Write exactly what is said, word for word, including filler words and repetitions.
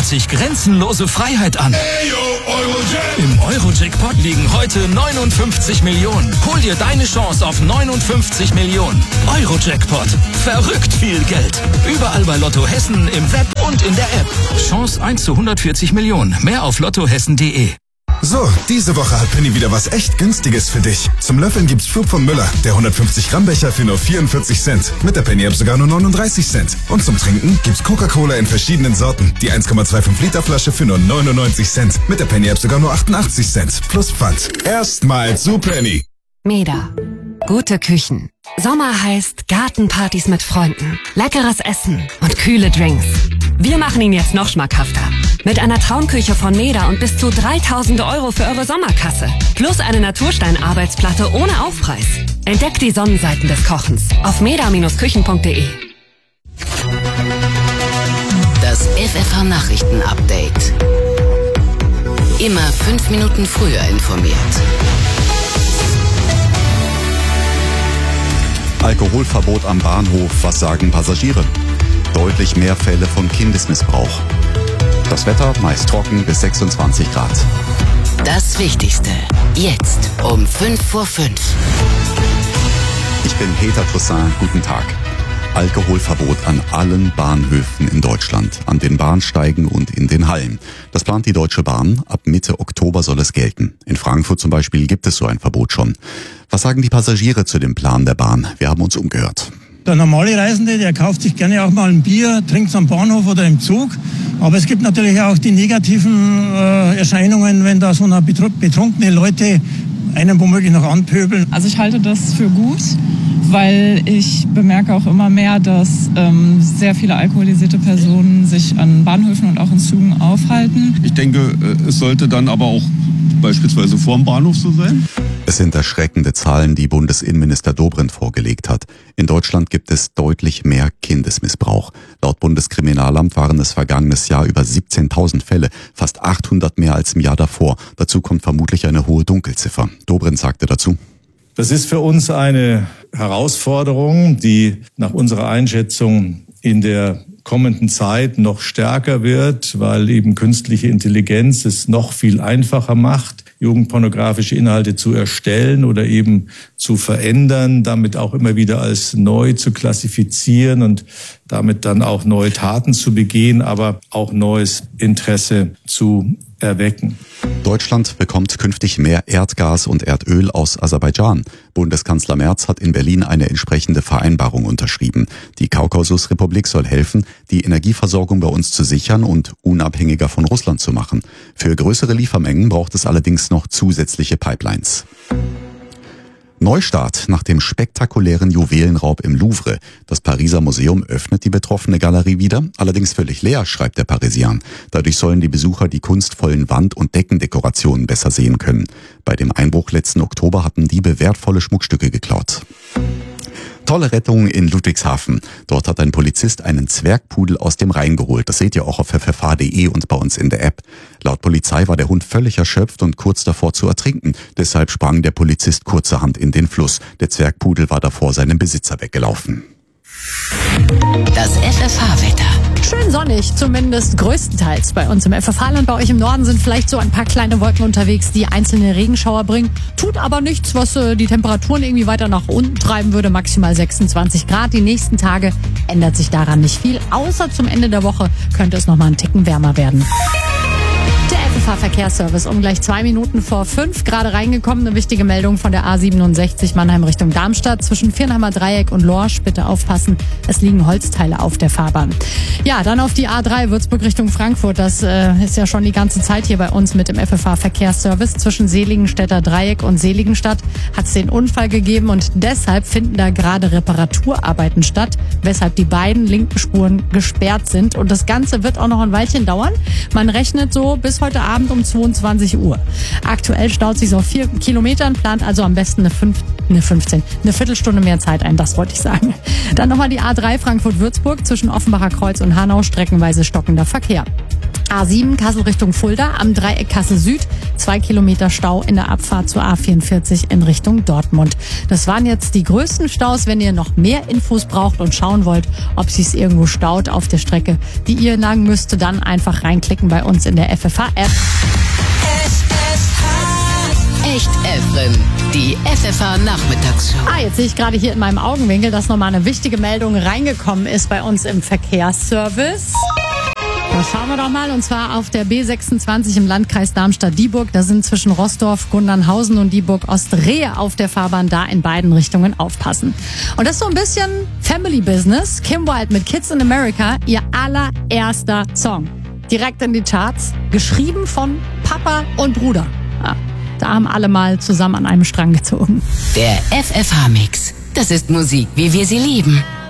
bahnt sich grenzenlose Freiheit an. Im Euro-Jackpot liegen heute neunundfünfzig Millionen. Hol dir deine Chance auf neunundfünfzig Millionen. Euro-Jackpot. Verrückt viel Geld. Überall bei Lotto Hessen, im Web und in der App. Chance eins zu hundertvierzig Millionen. Mehr auf lottohessen punkt de. So, diese Woche hat Penny wieder was echt Günstiges für dich. Zum Löffeln gibt's Flug von Müller, der hundertfünfzig Gramm Becher für nur vierundvierzig Cent. Mit der Penny App sogar nur neununddreißig Cent. Und zum Trinken gibt's Coca-Cola in verschiedenen Sorten. Die eins Komma fünfundzwanzig Liter Flasche für nur neunundneunzig Cent. Mit der Penny App sogar nur achtundachtzig Cent. Plus Pfand. Erstmal zu Penny. Meda. Gute Küchen. Sommer heißt Gartenpartys mit Freunden, leckeres Essen und kühle Drinks. Wir machen ihn jetzt noch schmackhafter. Mit einer Traumküche von Meda und bis zu dreitausend Euro für eure Sommerkasse. Plus eine Naturstein-Arbeitsplatte ohne Aufpreis. Entdeckt die Sonnenseiten des Kochens auf meda Bindestrich küchen punkt de. Das F F H-Nachrichten-Update. Immer fünf Minuten früher informiert. Alkoholverbot am Bahnhof, was sagen Passagiere? Deutlich mehr Fälle von Kindesmissbrauch. Das Wetter meist trocken bis sechsundzwanzig Grad. Das Wichtigste, jetzt um fünf vor fünf. Ich bin Peter Toussaint, guten Tag. Alkoholverbot an allen Bahnhöfen in Deutschland, an den Bahnsteigen und in den Hallen. Das plant die Deutsche Bahn. Ab Mitte Oktober soll es gelten. In Frankfurt zum Beispiel gibt es so ein Verbot schon. Was sagen die Passagiere zu dem Plan der Bahn? Wir haben uns umgehört. Der normale Reisende, der kauft sich gerne auch mal ein Bier, trinkt es am Bahnhof oder im Zug. Aber es gibt natürlich auch die negativen äh, Erscheinungen, wenn da so eine betrunkene Leute einen womöglich noch anpöbeln. Also ich halte das für gut, weil ich bemerke auch immer mehr, dass ähm, sehr viele alkoholisierte Personen sich an Bahnhöfen und auch in Zügen aufhalten. Ich denke, es sollte dann aber auch beispielsweise vorm Bahnhof so sein. Es sind erschreckende Zahlen, die Bundesinnenminister Dobrindt vorgelegt hat. In Deutschland gibt es deutlich mehr Kindesmissbrauch. Laut Bundeskriminalamt waren es vergangenes Jahr über siebzehntausend Fälle, fast achthundert mehr als im Jahr davor. Dazu kommt vermutlich eine hohe Dunkelziffer. Dobrindt sagte dazu: Das ist für uns eine Herausforderung, die nach unserer Einschätzung in der kommenden Zeit noch stärker wird, weil eben künstliche Intelligenz es noch viel einfacher macht, jugendpornografische Inhalte zu erstellen oder eben zu verändern, damit auch immer wieder als neu zu klassifizieren und damit dann auch neue Taten zu begehen, aber auch neues Interesse zu erwecken. Deutschland bekommt künftig mehr Erdgas und Erdöl aus Aserbaidschan. Bundeskanzler Merz hat in Berlin eine entsprechende Vereinbarung unterschrieben. Die Kaukasusrepublik soll helfen, die Energieversorgung bei uns zu sichern und unabhängiger von Russland zu machen. Für größere Liefermengen braucht es allerdings noch zusätzliche Pipelines. Neustart nach dem spektakulären Juwelenraub im Louvre. Das Pariser Museum öffnet die betroffene Galerie wieder, allerdings völlig leer, schreibt der Parisien. Dadurch sollen die Besucher die kunstvollen Wand- und Deckendekorationen besser sehen können. Bei dem Einbruch letzten Oktober hatten Diebe wertvolle Schmuckstücke geklaut. Tolle Rettung in Ludwigshafen. Dort hat ein Polizist einen Zwergpudel aus dem Rhein geholt. Das seht ihr auch auf f f h punkt de und bei uns in der App. Laut Polizei war der Hund völlig erschöpft und kurz davor zu ertrinken. Deshalb sprang der Polizist kurzerhand in den Fluss. Der Zwergpudel war davor seinem Besitzer weggelaufen. Das F F H-Wetter. Schön sonnig, zumindest größtenteils bei uns im F F H-Land. Bei euch im Norden sind vielleicht so ein paar kleine Wolken unterwegs, die einzelne Regenschauer bringen. Tut aber nichts, was äh, die Temperaturen irgendwie weiter nach unten treiben würde. Maximal sechsundzwanzig Grad. Die nächsten Tage ändert sich daran nicht viel. Außer zum Ende der Woche könnte es noch mal einen Ticken wärmer werden. Der F F H-Verkehrsservice um gleich zwei Minuten vor fünf gerade reingekommen. Eine wichtige Meldung von der A siebenundsechzig Mannheim Richtung Darmstadt zwischen Viernheimer Dreieck und Lorsch. Bitte aufpassen, es liegen Holzteile auf der Fahrbahn. Ja, dann auf die A drei Würzburg Richtung Frankfurt. Das äh, ist ja schon die ganze Zeit hier bei uns mit dem F F H-Verkehrsservice. Zwischen Seligenstädter Dreieck und Seligenstadt hat es den Unfall gegeben und deshalb finden da gerade Reparaturarbeiten statt, weshalb die beiden linken Spuren gesperrt sind. Und das Ganze wird auch noch ein Weilchen dauern. Man rechnet so bis heute Abend um zweiundzwanzig Uhr. Aktuell staut sich auf vier Kilometern, plant also am besten eine, fünf, eine fünfzehn, eine Viertelstunde mehr Zeit ein, das wollte ich sagen. Dann nochmal die A drei Frankfurt-Würzburg zwischen Offenbacher Kreuz und Hanau, streckenweise stockender Verkehr. A sieben Kassel Richtung Fulda, am Dreieck Kassel Süd, zwei Kilometer Stau in der Abfahrt zur A vierundvierzig in Richtung Dortmund. Das waren jetzt die größten Staus. Wenn ihr noch mehr Infos braucht und schauen wollt, ob es sich irgendwo staut auf der Strecke, die ihr lang müsst, dann einfach reinklicken bei uns in der F F H-App. Echt F M, die F F H-Nachmittagsshow. Ah, jetzt sehe ich gerade hier in meinem Augenwinkel, dass nochmal eine wichtige Meldung reingekommen ist bei uns im Verkehrsservice. Da schauen wir doch mal, und zwar auf der B sechsundzwanzig im Landkreis Darmstadt-Dieburg. Da sind zwischen Rossdorf, Gundernhausen und Dieburg-Ostrehe auf der Fahrbahn, da in beiden Richtungen aufpassen. Und das ist so ein bisschen Family Business. Kim Wilde mit Kids in America, ihr allererster Song. Direkt in die Charts, geschrieben von Papa und Bruder. Ja, da haben alle mal zusammen an einem Strang gezogen. Der F F H-Mix, das ist Musik, wie wir sie lieben.